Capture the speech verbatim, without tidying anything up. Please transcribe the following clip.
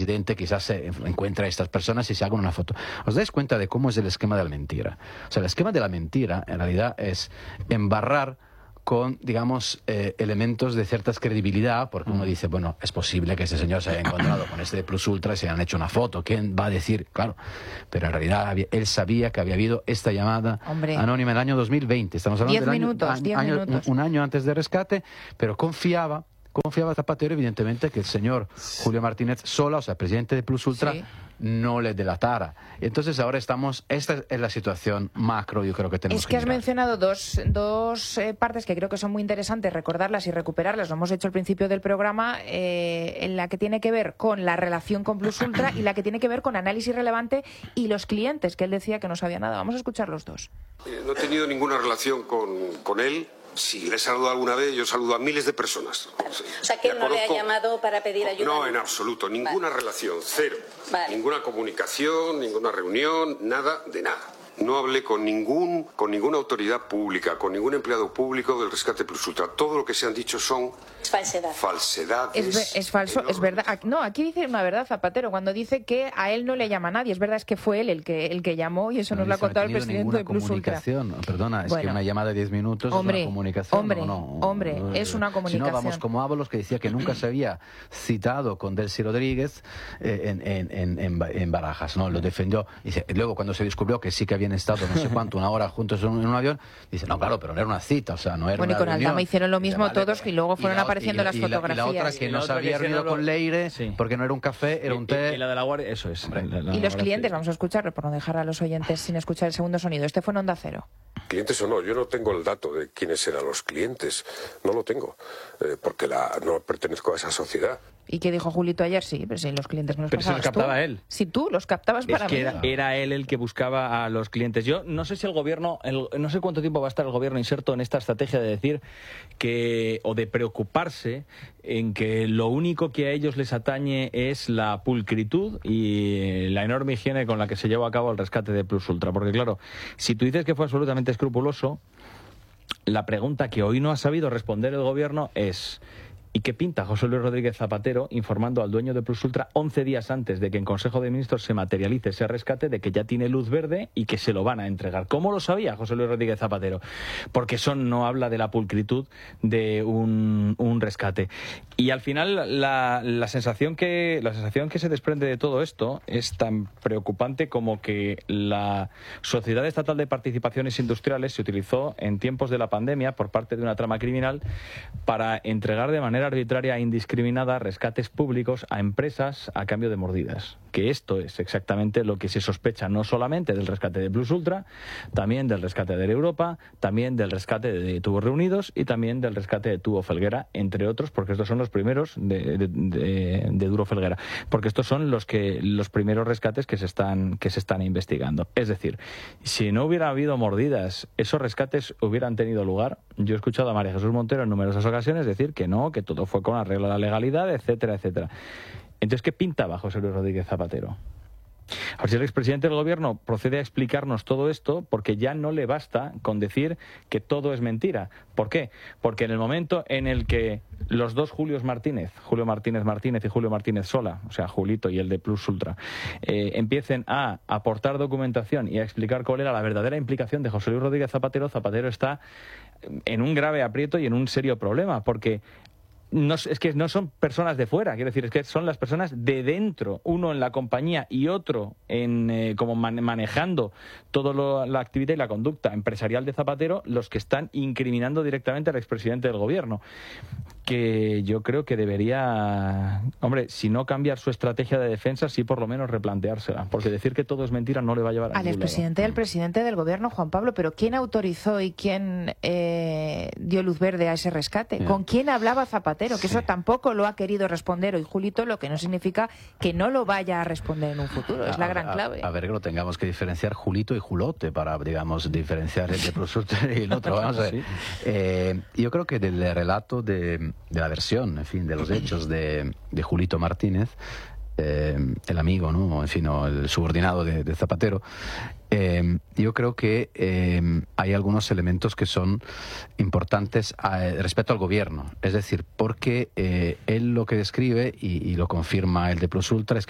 presidente quizás se encuentre a estas personas y se hagan una foto. ¿Os dais cuenta de cómo es el esquema de la mentira? O sea, el esquema de la mentira, en realidad, es embarrar con, digamos, eh, elementos de cierta credibilidad, porque uno dice, bueno, es posible que ese señor se haya encontrado con este de Plus Ultra y se hayan hecho una foto. ¿Quién va a decir? Claro, pero en realidad había, él sabía que había habido esta llamada Hombre. anónima en el año dos mil veinte. Estamos hablando diez del minutos, año, diez año, minutos. Un, un año antes del rescate, pero confiaba, confiaba Zapatero, evidentemente, que el señor Julio Martínez Sola, o sea, presidente de Plus Ultra, sí. no le delatara. Entonces ahora estamos, esta es la situación macro, yo creo que tenemos Es que, que has mirar. mencionado dos, dos eh, partes que creo que son muy interesantes recordarlas y recuperarlas, lo hemos hecho al principio del programa, eh, en la que tiene que ver con la relación con Plus Ultra y la que tiene que ver con análisis relevante y los clientes, que él decía que no sabía nada. Vamos a escuchar los dos. Eh, no he tenido ninguna relación con, con él. Si le he saludado alguna vez, yo saludo a miles de personas. O sea, que él no conozco... le ha llamado para pedir ayuda. No, en absoluto. Ninguna vale. relación, cero. Vale. Ninguna comunicación, ninguna reunión, nada de nada. No hablé con ningún, con ninguna autoridad pública, con ningún empleado público del Rescate Plus Ultra. Todo lo que se han dicho son falsedad. falsedades. Es, es falso, enormes. Es verdad. No, aquí dice una verdad Zapatero, cuando dice que a él no le llama nadie. Es verdad, es que fue él el que el que llamó y eso no nos lo ha contado el presidente de Plus Ultra. Perdona, es bueno. que una llamada de diez minutos hombre, es una comunicación. Hombre, ¿o no? hombre, es una comunicación. Si no, vamos como Ábalos, que decía que nunca se había citado con Delcy Rodríguez eh, en, en, en, en Barajas, ¿no? Lo defendió. Dice, luego, cuando se descubrió que sí que habían estado no sé cuánto, una hora juntos en un, en un avión, dice, no, claro, pero no era una cita, o sea, no era bueno, una y con reunión. Aldama hicieron lo mismo dice, vale, todos y luego fueron y la, apareciendo y, las y la, fotografías. Y la otra que y no la se había reunido con Leire, sí. porque no era un café, era un té. Y, y la de la Guardia, eso es. La, la y los clientes, sí. vamos a escucharlo, por no dejar a los oyentes sin escuchar el segundo sonido. Este fue en Onda Cero. Clientes o no, yo no tengo el dato de quiénes eran los clientes, no lo tengo, eh, porque la, no pertenezco a esa sociedad. ¿Y qué dijo Julito ayer? Sí, pero si los clientes me los pero pasabas se los captaba tú. él. Si tú los captabas es para que mí. Era, era él el que buscaba a los clientes. Yo no sé si el gobierno, el, no sé cuánto tiempo va a estar el gobierno inserto en esta estrategia de decir que, o de preocuparse en que lo único que a ellos les atañe es la pulcritud y la enorme higiene con la que se llevó a cabo el rescate de Plus Ultra. Porque claro, si tú dices que fue absolutamente escrupuloso, la pregunta que hoy no ha sabido responder el gobierno es... ¿Y qué pinta José Luis Rodríguez Zapatero informando al dueño de Plus Ultra once días antes de que en Consejo de Ministros se materialice ese rescate de que ya tiene luz verde y que se lo van a entregar? ¿Cómo lo sabía José Luis Rodríguez Zapatero? Porque eso no habla de la pulcritud de un, un rescate. Y al final la, la, sensación que, la sensación que se desprende de todo esto es tan preocupante como que la Sociedad Estatal de Participaciones Industriales se utilizó en tiempos de la pandemia por parte de una trama criminal para entregar de manera arbitraria e indiscriminada rescates públicos a empresas a cambio de mordidas. Que esto es exactamente lo que se sospecha no solamente del rescate de Plus Ultra, también del rescate de Europa, también del rescate de Tubos Reunidos y también del rescate de Tubo Felguera, entre otros, porque estos son los primeros de, de, de, de Duro Felguera, porque estos son los que los primeros rescates que se están que se están investigando. Es decir, si no hubiera habido mordidas, esos rescates hubieran tenido lugar. Yo he escuchado a María Jesús Montero en numerosas ocasiones decir que no, que todo fue con arreglo a la legalidad, etcétera, etcétera. Entonces, ¿qué pintaba José Luis Rodríguez Zapatero? A ver si el expresidente del gobierno procede a explicarnos todo esto, porque ya no le basta con decir que todo es mentira. ¿Por qué? Porque en el momento en el que los dos Julios Martínez, Julio Martínez Martínez y Julio Martínez Sola, o sea, Julito y el de Plus Ultra, eh, empiecen a aportar documentación y a explicar cuál era la verdadera implicación de José Luis Rodríguez Zapatero, Zapatero está en un grave aprieto y en un serio problema, porque no, es que no son personas de fuera, quiero decir, es que son las personas de dentro, uno en la compañía y otro en eh, como man, manejando toda la actividad y la conducta empresarial de Zapatero, los que están incriminando directamente al expresidente del gobierno, que yo creo que debería, hombre, si no cambiar su estrategia de defensa, sí por lo menos replanteársela, porque decir que todo es mentira no le va a llevar a al ningún expresidente y al presidente del gobierno, Juan Pablo, pero ¿quién autorizó y quién eh, dio luz verde a ese rescate? Yeah. ¿Con quién hablaba Zapatero? Que sí. Eso tampoco lo ha querido responder hoy Julito, lo que no significa que no lo vaya a responder en un futuro. Es la gran a, clave. A, a ver, que lo tengamos que diferenciar Julito y Julote para, digamos, diferenciar el de Plus Ultra y el otro. Vamos a ver. Sí. Eh, yo creo que del relato de, de la versión, en fin, de los hechos de, de Julito Martínez, eh, el amigo, ¿no? En fin, o el subordinado de, de Zapatero, eh, yo creo que eh, hay algunos elementos que son importantes a, respecto al gobierno. Es decir, porque eh, él lo que describe, y, y lo confirma el de Plus Ultra, es que